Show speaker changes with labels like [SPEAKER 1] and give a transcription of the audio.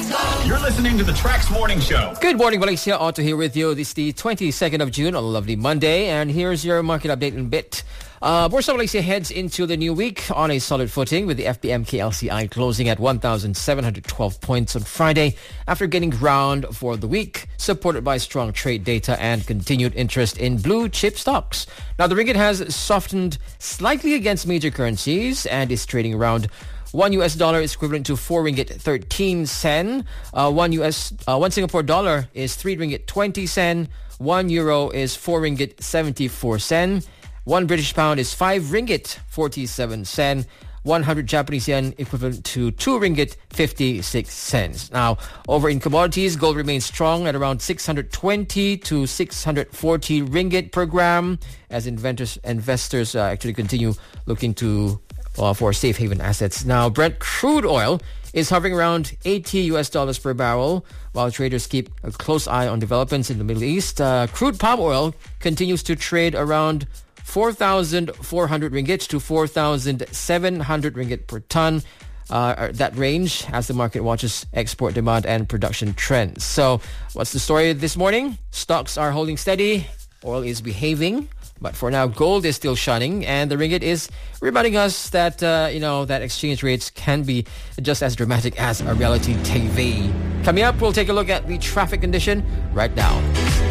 [SPEAKER 1] You're listening to the Trax Morning Show.
[SPEAKER 2] Good morning, Valencia. Otto here with you. This is the 22nd of June on a lovely Monday. And here's your market update in a bit. Bursa Malaysia heads into the new week on a solid footing with the FBMK LCI closing at 1,712 points on Friday after gaining ground for the week, supported by strong trade data and continued interest in blue chip stocks. Now, the ringgit has softened slightly against major currencies and is trading around $1 is equivalent to 4 ringgit 13 sen. One Singapore dollar is 3 ringgit 20 sen. 1 euro is 4 ringgit 74 sen. 1 British pound is 5 ringgit 47 sen. 100 Japanese yen equivalent to 2 ringgit 56 cents. Now, over in commodities, gold remains strong at around 620 to 640 ringgit per gram as investors actually continue looking to for safe haven assets. Now, Brent crude oil is hovering around $80 per barrel, while traders keep a close eye on developments in the Middle East. Crude palm oil continues to trade around 4,400 ringgit to 4,700 ringgit per ton. That range as the market watches export demand and production trends. So, what's the story this morning? Stocks are holding steady. Oil is behaving. But for now, gold is still shining, and the ringgit is reminding us that, that exchange rates can be just as dramatic as a reality TV. Coming up, we'll take a look at the traffic condition right now.